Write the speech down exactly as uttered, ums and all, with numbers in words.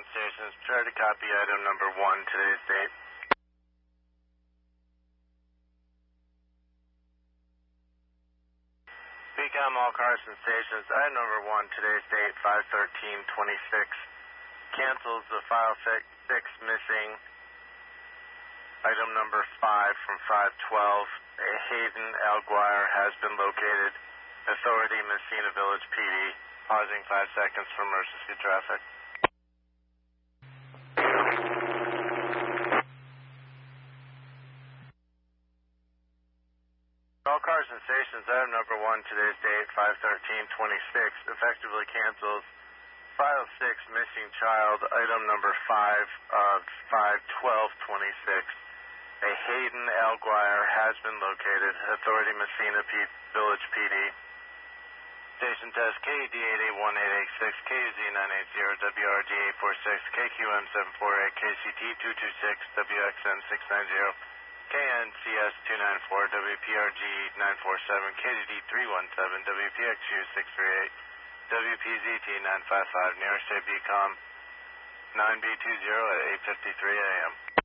stations, try to copy item number one, today's date. Becom all cars and stations, item number one, today's date, five thirteen twenty-six. Cancels the file six missing item number five from five twelve. A Hayden Alguire has been located. Authority Messina Village P D. Pausing five seconds for emergency traffic. All cars and stations, item number one, today's date, five thirteen twenty-six, effectively cancels file six, missing child, item number five of five twelve twenty-six. A Hayden Alguire has been located. Authority Messina P Village P D. Station test K D eight eight one eight eight six, K Z nine eight zero, W R G eight four six, K Q M seven four eight, K C T two two six, W X N six nine zero. K N C S two nine four, W P R G nine four seven, K D D three one seven, W P X U six three eight, W P Z T nine five five, nearest state B COM nine B two zero at eight fifty-three A M